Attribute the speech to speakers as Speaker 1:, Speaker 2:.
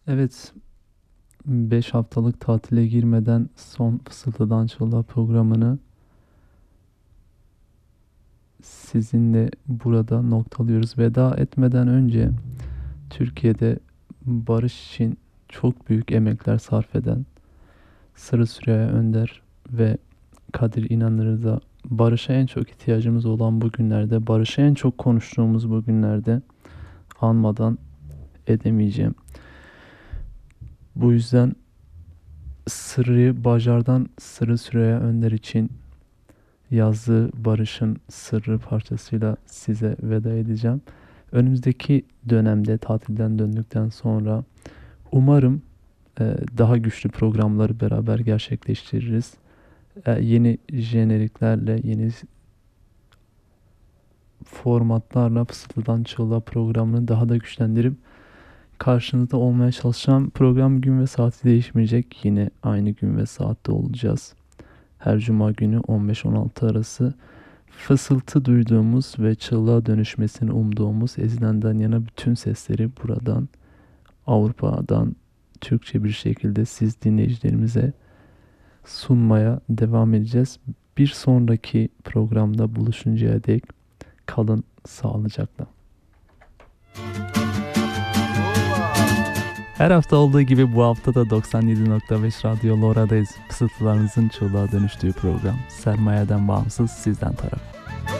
Speaker 1: Evet, 5 haftalık tatile girmeden son Fısıltıdan Çığlığa programını sizinle burada noktalıyoruz. Veda etmeden önce Türkiye'de barış için çok büyük emekler sarf eden Sırrı Süreyya Önder ve Kadir İnanır'ı da barışa en çok ihtiyacımız olan bu günlerde, barışa en çok konuştuğumuz bu günlerde anmadan edemeyeceğim. Bu yüzden Sırrı Bacar'dan Sırrı Süreyya Önder için yazdığı Barış'ın Sırrı parçasıyla size veda edeceğim. Önümüzdeki dönemde tatilden döndükten sonra umarım daha güçlü programları beraber gerçekleştiririz. Yeni jeneriklerle, yeni formatlarla Fısıltıdan Çığlığa programını daha da güçlendirip karşınızda olmaya çalışacağım. Program gün ve saati değişmeyecek. Yine aynı gün ve saatte olacağız. Her cuma günü 15-16 arası fısıltı duyduğumuz ve çığlığa dönüşmesini umduğumuz Ezilen'den yana bütün sesleri buradan Avrupa'dan Türkçe bir şekilde siz dinleyicilerimize sunmaya devam edeceğiz. Bir sonraki programda buluşuncaya dek kalın sağlıcakla. Her hafta olduğu gibi bu hafta da 97.5 Radyo Lora'dayız. Fısıltılarınızın çığlığa dönüştüğü program. Sermayeden bağımsız, sizden taraf.